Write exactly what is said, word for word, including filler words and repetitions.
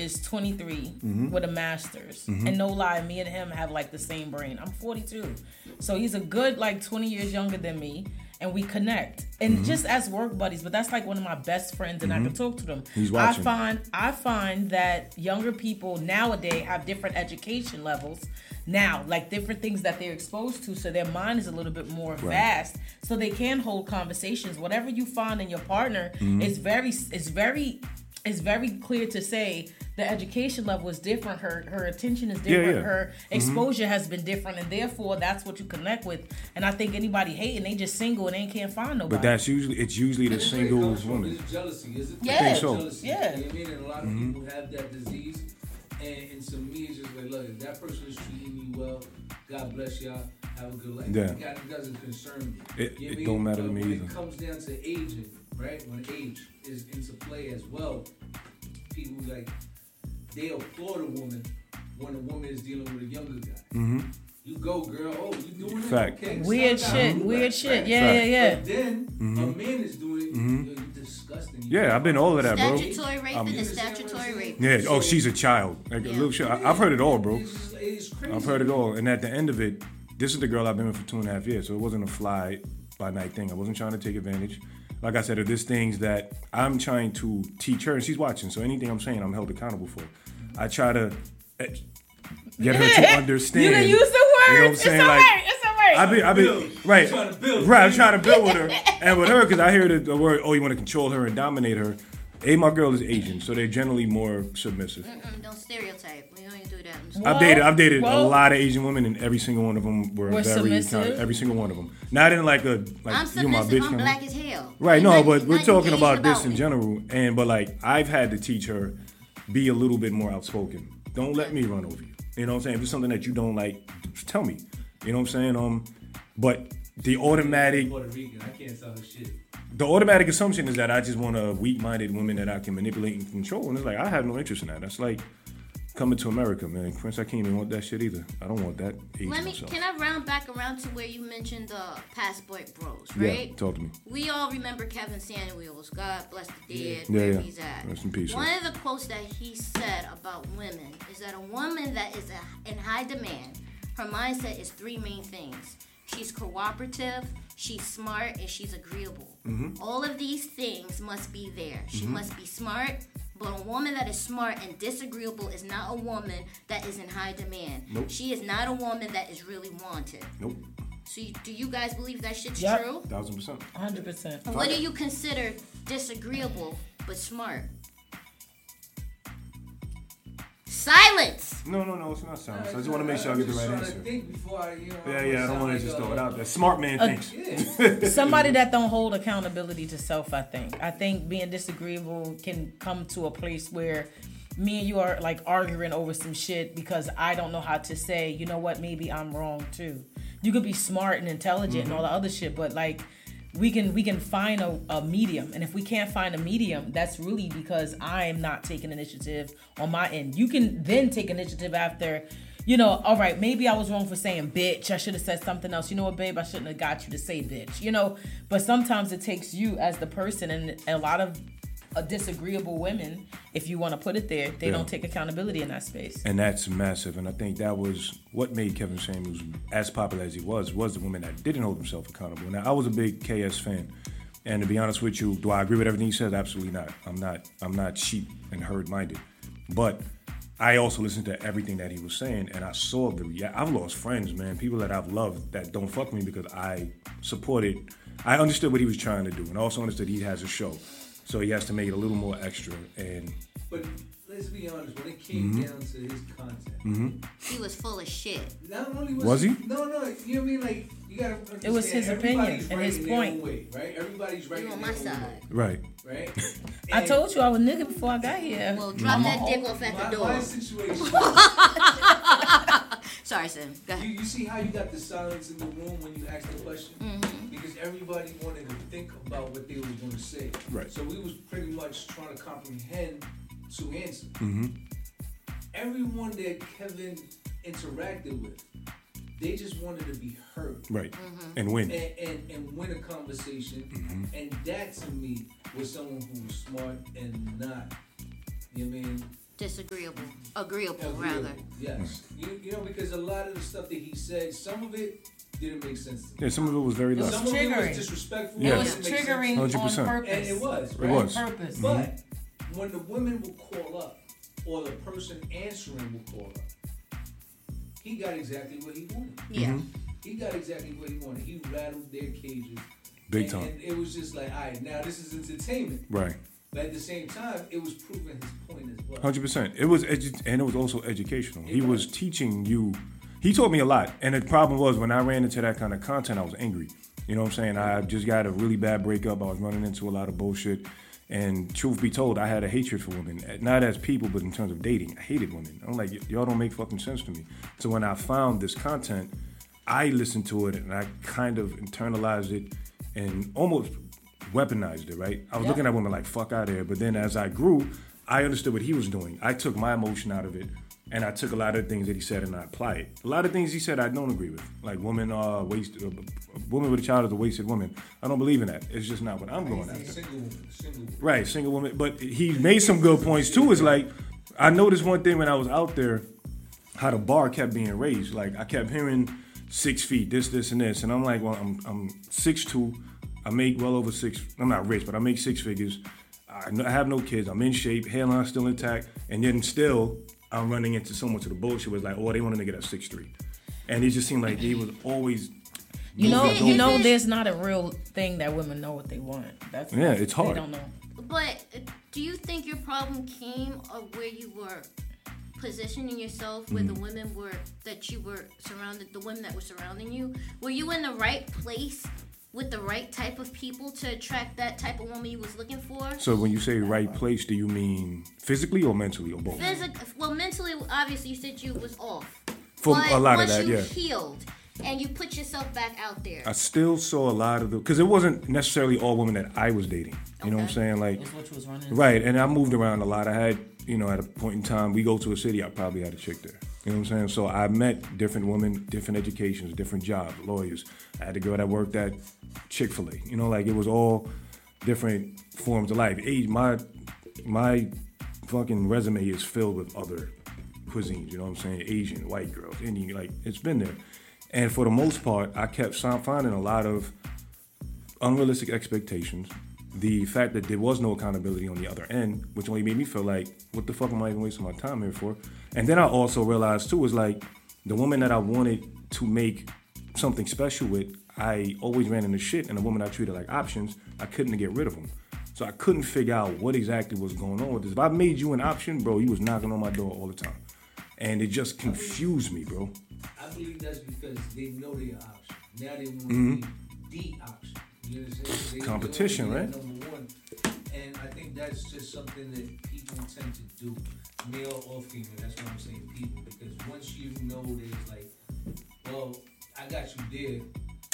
is twenty-three mm-hmm. with a master's. Mm-hmm. And no lie, me and him have like the same brain. I'm forty-two. So he's a good like twenty years younger than me. And we connect. And mm-hmm. just as work buddies, but that's like one of my best friends and mm-hmm. I can talk to them. He's watching. I find I find that younger people nowadays have different education levels now, like different things that they're exposed to, so their mind is a little bit more right. vast, so they can hold conversations. Whatever you find in your partner mm-hmm. is very it's very it's very clear to say the education level is different, her her attention is different, yeah, yeah. her exposure mm-hmm. has been different, and therefore that's what you connect with. And I think anybody hating, they just single and they can't find nobody. But that's usually it's usually the single woman. It's jealousy, is it? Yeah, I think so. Jealousy, yeah. You know what I mean? And a lot of mm-hmm. people have that disease, and, and to me it's just like, look, if that person is treating you well, God bless y'all, have a good life. Yeah. God doesn't concern me. It, you know it what don't I mean? matter to But me when either. it comes down to aging, right? When age is into play as well, people like they applaud a woman when a woman is dealing with a younger guy. Mm-hmm. You go, girl. Oh, you doing Fact. it? Okay. Weird Stop shit. down. Weird Right, shit. right. Yeah, yeah, yeah. But then mm-hmm. a man is doing it. Mm-hmm. Yo, you disgusting. You Yeah, I've been all of that, bro. Statutory rape Um, is a statutory rape. Yeah. Oh, she's a child. Like Yeah. a little shit. I, I've heard it all, bro. It's, just, it's crazy. I've heard it all. And at the end of it, this is the girl I've been with for two and a half years. So it wasn't a fly by night thing. I wasn't trying to take advantage. Like I said, if there's things that I'm trying to teach her, and she's watching, so anything I'm saying, I'm held accountable for. I try to get her to understand. You can use the words. You know what I'm it's saying? all Like, right. It's all right. I be, I be, Build. right, You're trying to build. right. I'm trying to build with her, and with her, because I hear the, the word, oh, you want to control her and dominate her. A, my girl is Asian, so they're generally more submissive. Mm-mm, don't stereotype. We don't do that. I've dated, I've dated Well, a lot of Asian women, and every single one of them were, Were very submissive? kind. Every single one of them. Not in like a like I'm you my submissive. bitch. I'm kind of- black as hell. Right, no, Ain't but nothing- we're nothing talking Asian about this in me. general, and but like I've had to teach her, be a little bit more outspoken. Don't let me run over you. You know what I'm saying? If it's something that you don't like, just tell me. You know what I'm saying? Um, but the automatic, Puerto Rican. I can't tell her shit. the automatic assumption is that I just want a weak-minded woman that I can manipulate and control, and it's like I have no interest in that. That's like coming to America, man. Prince, I can't even want that shit either. I don't want that. Age Let me. myself. Can I round back around to where you mentioned the passport bros, Yeah, right? talk to me. We all remember Kevin Samuels. God bless the dead. Yeah, wherever yeah. he's at. Rest in peace, One sir. of the quotes that he said about women is that a woman that is a, in high demand, her mindset is three main things. She's cooperative, she's smart, and she's agreeable. Mm-hmm. All of these things must be there. She must be smart, but a woman that is smart and disagreeable is not a woman that is in high demand. Nope. She is not a woman that is really wanted. Nope. So you, do you guys believe that shit's Yep. true? Thousand percent. one hundred percent. What do you consider disagreeable but smart? Silence! No, no, no, it's not silence. I just want to make sure I get the right I'm answer. just trying to think before I, you know, Yeah, yeah, I don't want to just throw it out there. Smart man Uh, thinks. Yeah. Somebody that don't hold accountability to self, I think. I think being disagreeable can come to a place where me and you are like arguing over some shit because I don't know how to say, you know what, maybe I'm wrong too. You could be smart and intelligent Mm-hmm. and all the other shit, but like we can we can find a, a medium. And if we can't find a medium, that's really because I'm not taking initiative on my end. You can then take initiative after, you know, all right, maybe I was wrong for saying bitch. I should have said something else. You know what, babe? I shouldn't have got you to say bitch. You know, but sometimes it takes you as the person, and a lot of uh, disagreeable women, if you want to put it there, they Yeah. don't take accountability in that space. And that's massive. And I think that was what made Kevin Samuels as popular as he was, was the woman that didn't hold himself accountable. Now, I was a big K S fan. And to be honest with you, do I agree with everything he says? Absolutely not. I'm not I'm not sheep and herd minded. But I also listened to everything that he was saying, and I saw the rea- I've lost friends, man. People that I've loved that don't fuck me because I supported, I understood what he was trying to do. And I also understood he has a show. So he has to make it a little more extra. And But let's be honest, when it came Mm-hmm. down to his content, mm-hmm. He was full of shit. not only was, Was he? No, no. You know what I mean? Like you gotta understand. It was his opinion everybody's and right his in their point. own way, right? Everybody's right You in on their my own side. Right. way, right? I And told you I was nigga before I got here. Well, drop I'm that a- dick off at my, the door. my situation. Sorry, Sim. Go You, ahead. you see how you got the silence in the room when you asked the question? Mm-hmm. Because everybody wanted to think about what they were going to say. Right. So we was pretty much trying to comprehend two answers. Mm-hmm. Everyone that Kevin interacted with, they just wanted to be heard. Right. Mm-hmm. And win. And, and, and win a conversation. Mm-hmm. And that to me was someone who was smart and not, you know what I mean, disagreeable, agreeable, Agreeable, rather. Yes. You, you know, because a lot of the stuff that he said, some of it didn't make sense to me. Yeah, some of it was very It was loud. Some of it triggering. was disrespectful. Yeah. It was didn't make sense. triggering one hundred on percent. purpose. And it was, It right? was. On purpose. But when the women will call up, or the person answering will call up, he got exactly what he wanted. Yeah. Mm-hmm. He got exactly what he wanted. He rattled their cages. Big and, time. And it was just like, all right, now this is entertainment. Right. But at the same time, it was proving his point as well. Hundred percent. It was edu- and it was also educational. He It was was. teaching you. He taught me a lot. And the problem was when I ran into that kind of content, I was angry. You know what I'm saying? I just got a really bad breakup. I was running into a lot of bullshit. And truth be told, I had a hatred for women, not as people, but in terms of dating. I hated women. I'm like, y- y'all don't make fucking sense to me. So when I found this content, I listened to it and I kind of internalized it and almost weaponized it, right? I was Yeah. looking at women like, fuck out of here. But then as I grew, I understood what he was doing. I took my emotion out of it and I took a lot of the things that he said and I apply it. A lot of things he said I don't agree with. Like women are waste, uh, a woman with a child is a wasted woman. I don't believe in that. It's just not what I'm going after. Single woman, single woman. Right, single woman. But he made some good points too. Is like, I noticed one thing when I was out there, how the bar kept being raised. Like I kept hearing six feet, this, this, and this, and I'm like, well, I'm I'm six two. I make well over six. I'm not rich, but I make six figures. I, no- I have no kids. I'm in shape. Hairline still intact, and then still I'm running into so much of the bullshit. Was like, oh, they want to get at six three, and it just seemed like he was always. You know, Is it- you is know, it- there's not a real thing that women know what they want. That's Yeah, it's hard. They don't know. But uh, do you think your problem came of where you were positioning yourself, where Mm. the women were that you were surrounded, the women that were surrounding you? Were you in the right place with the right type of people to attract that type of woman you was looking for? So when you say right place, do you mean physically or mentally or both? Physic, well, mentally, obviously, you said you was off. For but a lot of once that, you yeah. healed and you put yourself back out there. I still saw a lot of the, because it wasn't necessarily all women that I was dating. You know what I'm Okay. saying? Like, That's what you was running. right. And I moved around a lot. I had, you know, at a point in time, we go to a city, I probably had a chick there. You know what I'm saying? So I met different women, different educations, different jobs, lawyers. I had a girl that worked at Chick-fil-A. You know, like it was all different forms of life. Age, my my fucking resume is filled with other cuisines. You know what I'm saying? Asian, white girls, Indian, like it's been there. And for the most part, I kept so- finding a lot of unrealistic expectations. The fact that there was no accountability on the other end, which only made me feel like, what the fuck am I even wasting my time here for? And then I also realized too, is like the woman that I wanted to make something special with, I always ran into shit, and the woman I treated like options, I couldn't get rid of them. So I couldn't figure out what exactly was going on with this. If I made you an option, bro, you was knocking on my door all the time. And it just confused me, bro. I believe that's because they know they're an option. Now they want Mm-hmm. to be the option. You understand? They, Competition, they right? wanna be that number one. And I think that's just something that people tend to do, male or female. That's why I'm saying people. Because once you know there's like, well, I got you there,